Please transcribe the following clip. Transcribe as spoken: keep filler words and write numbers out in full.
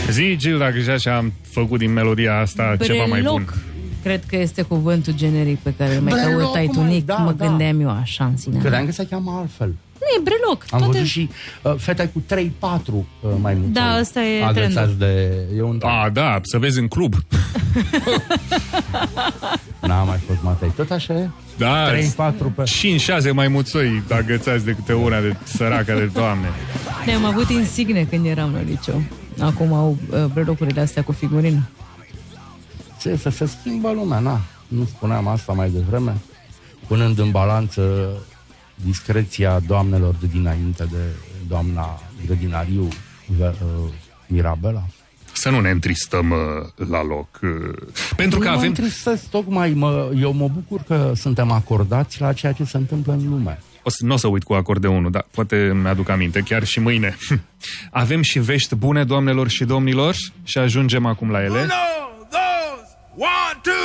Zi, Gil, dacă și așa am făcut din melodia asta Breloc, ceva mai bun. cred că este cuvântul generic pe care mai Breloc, căutai tu, mă, Nic, da, mă da. gândeam eu așa în sine. Credeam că se cheamă altfel. Nu, e breloc. Am toate... văzut și uh, fete cu trei patru uh, mai mult. Da, ăsta e agățați de... E un A, da, să vezi în club. N-a mai fost Matei. Tot așa e? Da, trei patru pe... cinci șase mai muțoi agățați de câte una de săraca de doamne. Ne-am avut insigne când eram la liceu. Acum au uh, brelocurile astea cu figurină. Ce, să se schimbă lumea, na. Nu spuneam asta mai devreme? Punând în balanță discreția doamnelor de dinainte de doamna grădinariu uh, Mirabela. Să nu ne întristăm uh, la loc. Uh, pentru că nu avem... mă întristez, tocmai mă, eu mă bucur că suntem acordați la ceea ce se întâmplă în lume. O să, nu o să uit cu acordeonul, dar poate mi-aduc aminte, chiar și mâine. Avem și vești bune, doamnelor și domnilor, și ajungem acum la ele. Uno, dos, one, two.